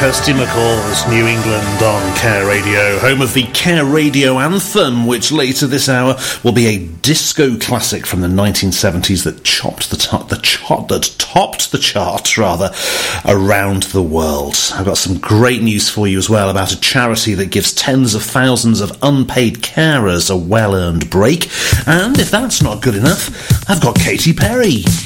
Kirsty MacColl's New England on Care Radio, home of the Care Radio anthem, which later this hour will be a disco classic from the 1970s that topped the charts around the world. I've got some great news for you as well about a charity that gives tens of thousands of unpaid carers a well-earned break. And if that's not good enough, I've got Katy Perry.